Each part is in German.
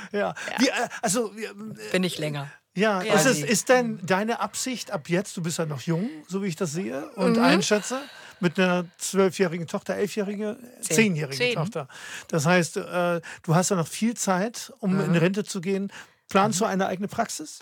Ja. Bin ich länger. Ja, ist denn deine Absicht ab jetzt, du bist ja noch jung, so wie ich das sehe und einschätze, mit einer 12-jährigen Tochter, 11-jährige, 10-jährige Tochter. Das heißt, du hast ja noch viel Zeit, um in Rente zu gehen. Planst du eine eigene Praxis?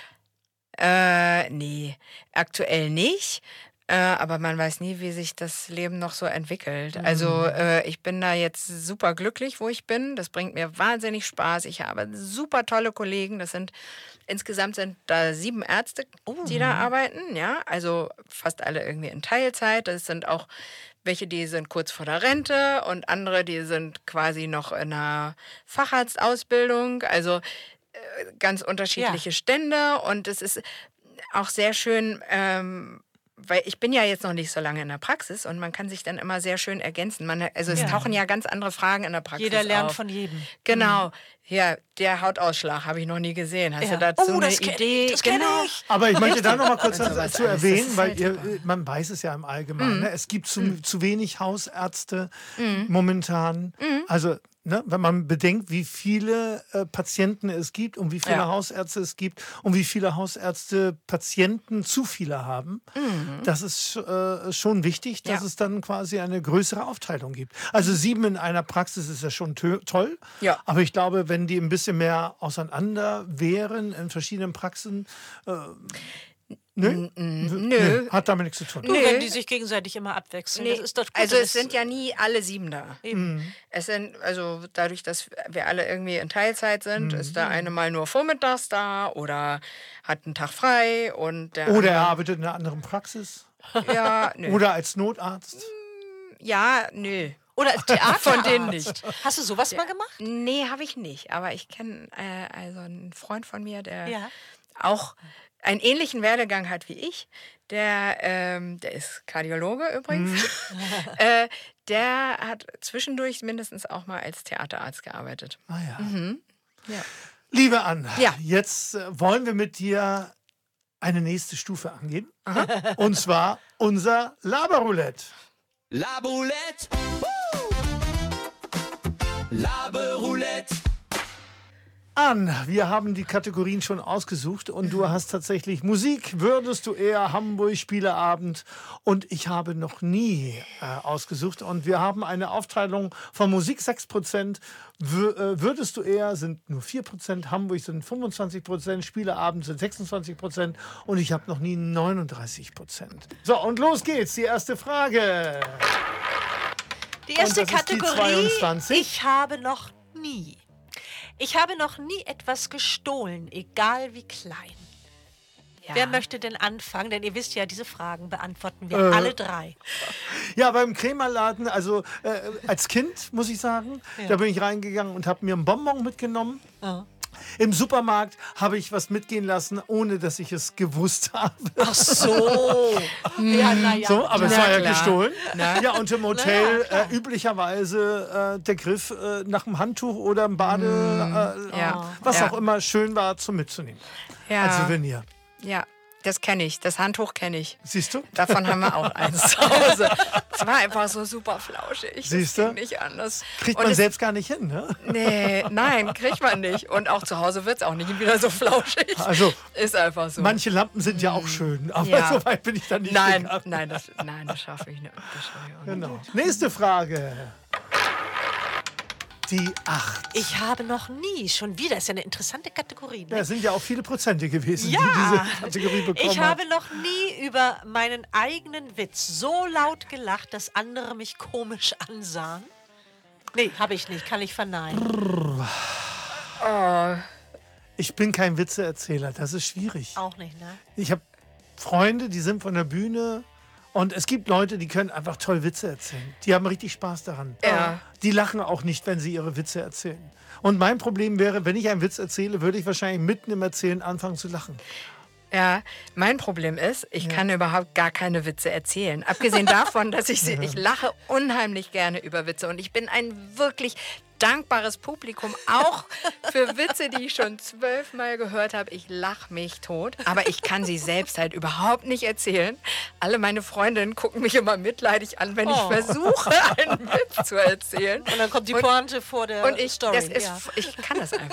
Nee, aktuell nicht. Aber man weiß nie, wie sich das Leben noch so entwickelt. Also ich bin da jetzt super glücklich, wo ich bin. Das bringt mir wahnsinnig Spaß. Ich habe super tolle Kollegen. Insgesamt sind da 7 Ärzte, die da arbeiten. Ja, also fast alle irgendwie in Teilzeit. Das sind auch welche, die sind kurz vor der Rente und andere, die sind quasi noch in einer Facharztausbildung. Also ganz unterschiedliche Stände. Und es ist auch sehr schön, weil ich bin ja jetzt noch nicht so lange in der Praxis und man kann sich dann immer sehr schön ergänzen. Es tauchen ja ganz andere Fragen in der Praxis auf. Jeder lernt von jedem. Genau. Ja, der Hautausschlag habe ich noch nie gesehen. Hast du dazu eine Idee? Das kenne ich. Aber ich möchte da noch mal kurz dazu erwähnen, weil man weiß es ja im Allgemeinen. Ne? Es gibt zu wenig Hausärzte momentan. Also wenn man bedenkt, wie viele Patienten es gibt und wie viele Hausärzte es gibt und wie viele Hausärzte Patienten zu viele haben, das ist schon wichtig, dass es dann quasi eine größere Aufteilung gibt. Also 7 in einer Praxis ist ja schon toll, aber ich glaube, wenn die ein bisschen mehr auseinander wären in verschiedenen Praxen, Nö, hat damit nichts zu tun. Nur wenn die sich gegenseitig immer abwechseln. Das ist doch gut. Also es sind ja nie alle 7 da. Es sind, also dadurch, dass wir alle irgendwie in Teilzeit sind, ist der eine mal nur vormittags da oder hat einen Tag frei. Oder er arbeitet in einer anderen Praxis. Ja, nö. Oder als Notarzt. Ja, nö. Oder als Theaterarzt. Von denen nicht. Hast du sowas mal gemacht? Nee, habe ich nicht. Aber ich kenne also einen Freund von mir, der auch einen ähnlichen Werdegang hat wie ich. Der ist Kardiologe übrigens. Der hat zwischendurch mindestens auch mal als Theaterarzt gearbeitet. Ah ja. Liebe Ann, jetzt wollen wir mit dir eine nächste Stufe angehen. Und zwar unser Laberroulette. Laberroulette. Laberroulette. Ann, wir haben die Kategorien schon ausgesucht und du hast tatsächlich Musik, würdest du eher, Hamburg, Spieleabend und ich habe noch nie ausgesucht und wir haben eine Aufteilung von Musik 6%, würdest du eher sind nur 4%, Hamburg sind 25%, Spieleabend sind 26% und ich habe noch nie 39%. So, und los geht's, die erste Frage. Die erste und das Kategorie, ist die 22. ich habe noch nie. Ich habe noch nie etwas gestohlen, egal wie klein. Ja. Wer möchte denn anfangen? Denn ihr wisst ja, diese Fragen beantworten wir alle 3. Ja, beim Krämerladen, also als Kind, muss ich sagen, da bin ich reingegangen und habe mir einen Bonbon mitgenommen. Im Supermarkt habe ich was mitgehen lassen, ohne dass ich es gewusst habe. Ach so. So, aber es war ja gestohlen. Ja, und im Hotel üblicherweise der Griff nach dem Handtuch oder dem Bade, was auch immer schön war, zum mitzunehmen. Als Souvenir. Ja. Das kenne ich, das Handtuch kenne ich. Siehst du? Davon haben wir auch eins zu Hause. Es war einfach so super flauschig. Siehst du? Das ging nicht anders. Kriegt man selbst gar nicht hin, ne? Nee, nein, kriegt man nicht. Und auch zu Hause wird es auch nicht wieder so flauschig. Also, ist einfach so. Manche Lampen sind ja auch schön, aber so weit bin ich dann nicht gegangen. Nein, das schaffe ich nicht. Genau. Nächste Frage. Die 8. Ich habe noch nie, schon wieder, ist ja eine interessante Kategorie. Ne? Ja, es sind ja auch viele Prozente gewesen, die diese Kategorie bekommen Ich habe noch nie über meinen eigenen Witz so laut gelacht, dass andere mich komisch ansahen. Nee, habe ich nicht, kann ich verneinen. Ich bin kein Witzeerzähler, das ist schwierig. Auch nicht, ne? Ich habe Freunde, die sind von der Bühne. Und es gibt Leute, die können einfach toll Witze erzählen. Die haben richtig Spaß daran. Ja. Die lachen auch nicht, wenn sie ihre Witze erzählen. Und mein Problem wäre, wenn ich einen Witz erzähle, würde ich wahrscheinlich mitten im Erzählen anfangen zu lachen. Ja, mein Problem ist, ich kann überhaupt gar keine Witze erzählen. Abgesehen davon, dass ich lache unheimlich gerne über Witze. Und ich bin ein wirklich dankbares Publikum, auch für Witze, die ich schon 12-mal gehört habe. Ich lache mich tot, aber ich kann sie selbst halt überhaupt nicht erzählen. Alle meine Freundinnen gucken mich immer mitleidig an, wenn ich versuche, einen Witz zu erzählen. Und dann kommt die Pointe vor der und ich, Story. ich kann das einfach